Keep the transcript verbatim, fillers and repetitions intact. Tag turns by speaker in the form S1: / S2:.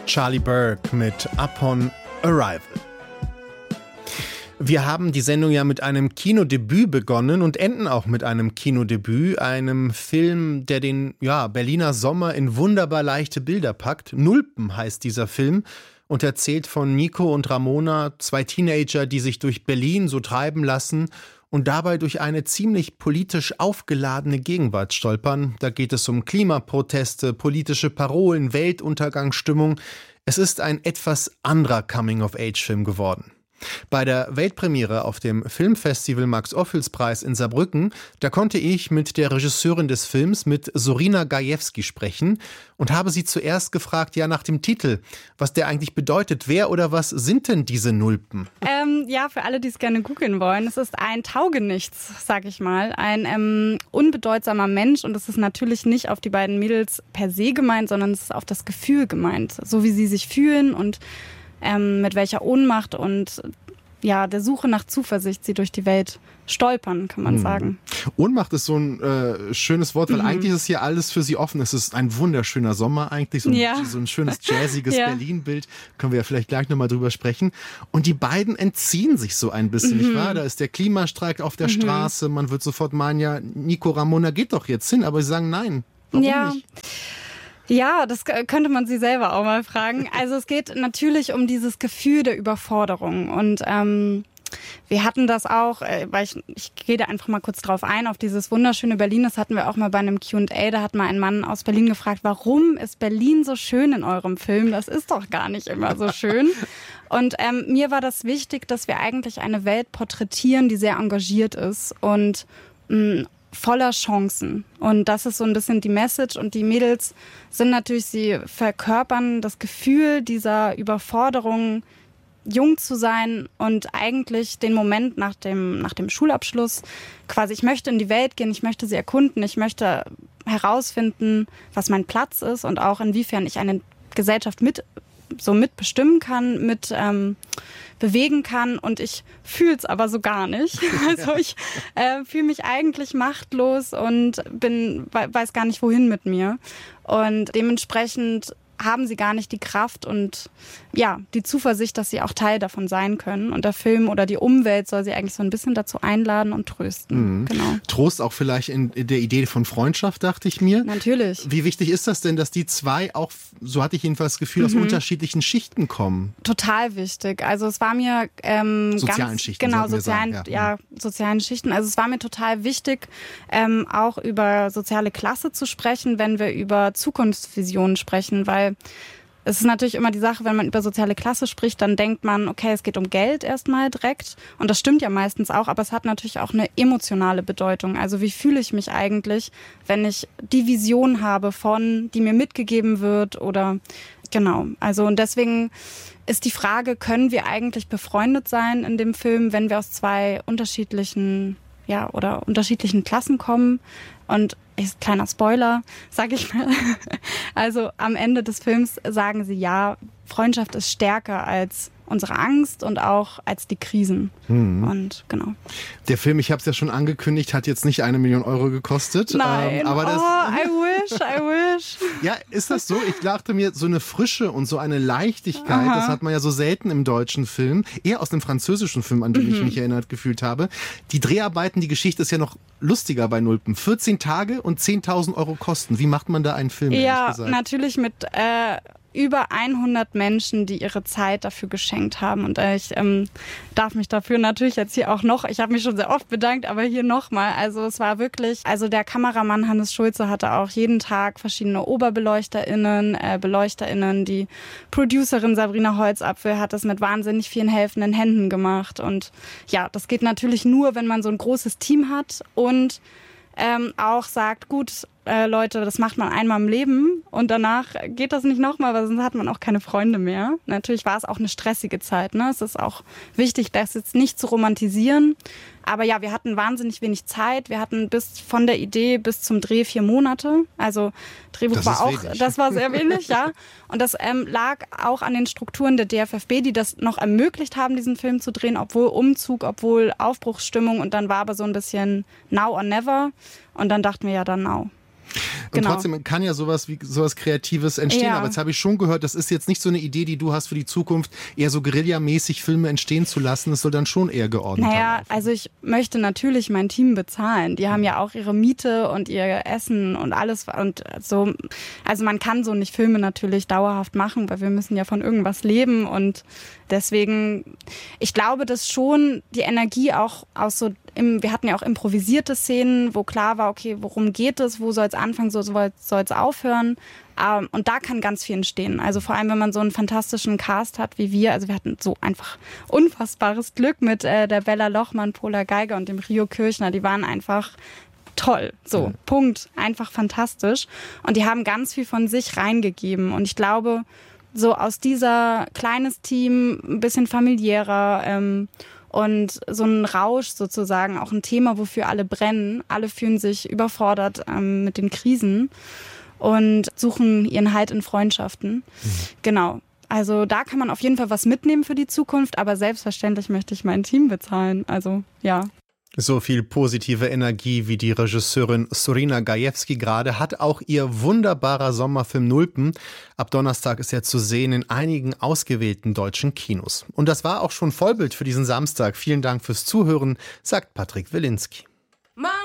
S1: Charlie Burke mit Upon Arrival. Wir haben die Sendung ja mit einem Kinodebüt begonnen und enden auch mit einem Kinodebüt, einem Film, der den ja, Berliner Sommer in wunderbar leichte Bilder packt. Nulpen heißt dieser Film und erzählt von Nico und Ramona, zwei Teenager, die sich durch Berlin so treiben lassen und dabei durch eine ziemlich politisch aufgeladene Gegenwart stolpern. Da geht es um Klimaproteste, politische Parolen, Weltuntergangsstimmung. Es ist ein etwas anderer Coming-of-Age-Film geworden. Bei der Weltpremiere auf dem Filmfestival Max-Ophüls-Preis in Saarbrücken, da konnte ich mit der Regisseurin des Films, mit Sorina Gajewski, sprechen und habe sie zuerst gefragt, ja nach dem Titel, was der eigentlich bedeutet. Wer oder was sind denn diese Nulpen?
S2: Ähm, ja, für alle, die es gerne googeln wollen, es ist ein Taugenichts, sag ich mal, ein ähm, unbedeutsamer Mensch und es ist natürlich nicht auf die beiden Mädels per se gemeint, sondern es ist auf das Gefühl gemeint, so wie sie sich fühlen und Ähm, mit welcher Ohnmacht und ja, der Suche nach Zuversicht sie durch die Welt stolpern, kann man
S1: hm.
S2: sagen.
S1: Ohnmacht ist so ein äh, schönes Wort, weil mhm. eigentlich ist hier alles für sie offen. Es ist ein wunderschöner Sommer eigentlich, so ein,
S2: ja.
S1: so ein schönes jazziges ja. Berlin-Bild. Können wir ja vielleicht gleich nochmal drüber sprechen. Und die beiden entziehen sich so ein bisschen, mhm. nicht wahr? Da ist der Klimastreik auf der mhm. Straße. Man wird sofort meinen, ja, Nico, Ramona geht doch jetzt hin. Aber sie sagen nein. Warum
S2: ja.
S1: nicht?
S2: Ja, das könnte man sie selber auch mal fragen. Also es geht natürlich um dieses Gefühl der Überforderung und ähm, wir hatten das auch, äh, weil ich, ich gehe da einfach mal kurz drauf ein, auf dieses wunderschöne Berlin, das hatten wir auch mal bei einem Q und A, da hat mal ein Mann aus Berlin gefragt, warum ist Berlin so schön in eurem Film? Das ist doch gar nicht immer so schön. Und ähm, mir war das wichtig, dass wir eigentlich eine Welt porträtieren, die sehr engagiert ist und mh, voller Chancen. Und das ist so ein bisschen die Message. Und die Mädels sind natürlich, sie verkörpern das Gefühl dieser Überforderung, jung zu sein und eigentlich den Moment nach dem, nach dem Schulabschluss quasi, ich möchte in die Welt gehen, ich möchte sie erkunden, ich möchte herausfinden, was mein Platz ist und auch inwiefern ich eine Gesellschaft mit so mitbestimmen kann, mit ähm, bewegen kann und ich fühle es aber so gar nicht. Also ich äh, fühle mich eigentlich machtlos und bin weiß gar nicht, wohin mit mir. Und dementsprechend haben sie gar nicht die Kraft und ja, die Zuversicht, dass sie auch Teil davon sein können. Und der Film oder die Umwelt soll sie eigentlich so ein bisschen dazu einladen und trösten. Mhm. Genau.
S1: Trost auch vielleicht in der Idee von Freundschaft, dachte ich mir.
S2: Natürlich.
S1: Wie wichtig ist das denn, dass die zwei auch, so hatte ich jedenfalls das Gefühl, mhm. aus unterschiedlichen Schichten kommen?
S2: Total wichtig. Also es war mir ähm,
S1: sozialen
S2: ganz,
S1: Schichten,
S2: genau, sozialen,
S1: sagen,
S2: ja. ja, sozialen Schichten. Also es war mir total wichtig, ähm, auch über soziale Klasse zu sprechen, wenn wir über Zukunftsvisionen sprechen, weil es ist natürlich immer die Sache, wenn man über soziale Klasse spricht, dann denkt man, okay, es geht um Geld erstmal direkt. Und das stimmt ja meistens auch, aber es hat natürlich auch eine emotionale Bedeutung. Also wie fühle ich mich eigentlich, wenn ich die Vision habe von, die mir mitgegeben wird oder genau. Also und deswegen ist die Frage, können wir eigentlich befreundet sein in dem Film, wenn wir aus zwei unterschiedlichen, ja, oder unterschiedlichen Klassen kommen? Und ist kleiner Spoiler, sag ich mal. Also am Ende des Films sagen sie, ja, Freundschaft ist stärker als unsere Angst und auch als die Krisen. Hm. Und genau.
S1: Der Film, ich habe es ja schon angekündigt, hat jetzt nicht eine Million Euro gekostet.
S2: Nein,
S1: ähm, aber das,
S2: oh, I wish, I wish.
S1: Ja, ist das so? Ich dachte mir, so eine Frische und so eine Leichtigkeit, Aha. das hat man ja so selten im deutschen Film, eher aus dem französischen Film, an den mhm. ich mich erinnert gefühlt habe. Die Dreharbeiten, die Geschichte ist ja noch lustiger bei Nulpen. vierzehn Tage und zehntausend Euro Kosten. Wie macht man da einen Film?
S2: Ja, natürlich mit äh, über hundert Menschen, die ihre Zeit dafür geschenkt haben. Und äh, ich ähm, darf mich dafür natürlich jetzt hier auch noch, ich habe mich schon sehr oft bedankt, aber hier nochmal. Also es war wirklich, also der Kameramann Hannes Schulze hatte auch jeden Tag verschiedene OberbeleuchterInnen, äh, BeleuchterInnen. Die Producerin Sabrina Holzapfel hat das mit wahnsinnig vielen helfenden Händen gemacht. Und ja, das geht natürlich nur, wenn man so ein großes Team hat und ähm, auch sagt, gut, äh, Leute, das macht man einmal im Leben und danach geht das nicht nochmal, weil sonst hat man auch keine Freunde mehr. Natürlich war es auch eine stressige Zeit, ne? Es ist auch wichtig, das jetzt nicht zu romantisieren. Aber ja, wir hatten wahnsinnig wenig Zeit. Wir hatten bis von der Idee bis zum Dreh vier Monate. Also Drehbuch
S1: das
S2: war auch,
S1: wenig.
S2: das war sehr wenig, ja. Und das ähm, lag auch an den Strukturen der D F F B, die das noch ermöglicht haben, diesen Film zu drehen, obwohl Umzug, obwohl Aufbruchsstimmung. Und dann war aber so ein bisschen now or never. Und dann dachten wir ja dann now.
S1: Und
S2: genau.
S1: trotzdem kann ja sowas wie sowas Kreatives entstehen.
S2: Ja.
S1: Aber jetzt habe ich schon gehört, das ist jetzt nicht so eine Idee, die du hast für die Zukunft, eher so guerillamäßig Filme entstehen zu lassen. Das soll dann schon eher geordnet
S2: Naja,
S1: laufen.
S2: also ich möchte natürlich mein Team bezahlen. Die haben ja auch ihre Miete und ihr Essen und alles. Und so, also man kann so nicht Filme natürlich dauerhaft machen, weil wir müssen ja von irgendwas leben. Und deswegen, ich glaube, dass schon die Energie auch aus so, im, wir hatten ja auch improvisierte Szenen, wo klar war, okay, worum geht es, wo soll es anfangen, so soll es aufhören. Um, und da kann ganz viel entstehen. Also vor allem, wenn man so einen fantastischen Cast hat wie wir. Also wir hatten so einfach unfassbares Glück mit äh, der Bella Lochmann, Pola Geiger und dem Rio Kirchner. Die waren einfach toll. So, mhm. Punkt. Einfach fantastisch. Und die haben ganz viel von sich reingegeben. Und ich glaube, so aus dieser kleines Team, ein bisschen familiärer ähm, und so ein Rausch sozusagen, auch ein Thema, wofür alle brennen. Alle fühlen sich überfordert ähm, mit den Krisen und suchen ihren Halt in Freundschaften. Mhm. Genau. Also da kann man auf jeden Fall was mitnehmen für die Zukunft, aber selbstverständlich möchte ich mein Team bezahlen. Also ja.
S1: So viel positive Energie wie die Regisseurin Sorina Gajewski gerade hat auch ihr wunderbarer Sommerfilm Nulpen. Ab Donnerstag ist er zu sehen in einigen ausgewählten deutschen Kinos. Und das war auch schon Vollbild für diesen Samstag. Vielen Dank fürs Zuhören, sagt Patrick Wilinski.
S3: Mann.